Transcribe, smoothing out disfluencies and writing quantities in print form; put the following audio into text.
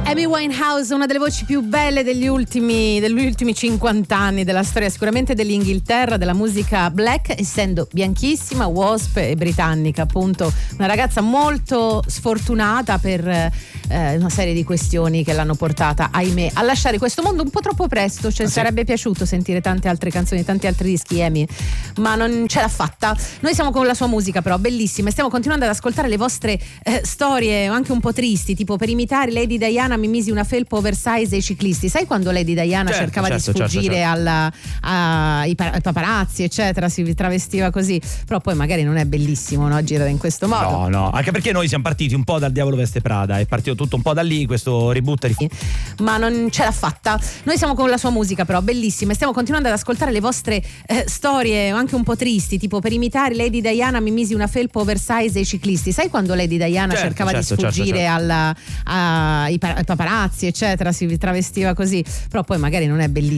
Amy Winehouse, una delle voci più belle degli ultimi 50 anni della storia sicuramente dell'Inghilterra, della musica black, essendo bianchissima, wasp e britannica, appunto una ragazza molto sfortunata per una serie di questioni che l'hanno portata, ahimè, a lasciare questo mondo un po' troppo presto. Cioè, sarebbe piaciuto sentire tante altre canzoni, tanti altri dischi Amy, ma non ce l'ha fatta. Noi siamo con la sua musica però bellissima e stiamo continuando ad ascoltare le vostre storie anche un po' tristi, tipo per imitare Lady Diana mi misi una felpa oversize ai ciclisti. Sai quando Lady Diana cercava di sfuggire ai paparazzi eccetera, si travestiva così, però poi magari non è bellissimo, no, girare in questo modo. No, anche perché noi siamo partiti un po' dal Diavolo Veste Prada, è partito tutto un po' da lì, questo reboot ma non ce l'ha fatta. Noi siamo con la sua musica però bellissima e stiamo continuando ad ascoltare le vostre storie anche un po' tristi, tipo per imitare Lady Diana mi misi una felpa oversize ai ciclisti. Sai quando Lady Diana cercava di sfuggire ai paparazzi eccetera, si travestiva così, però poi magari non è bellissimo.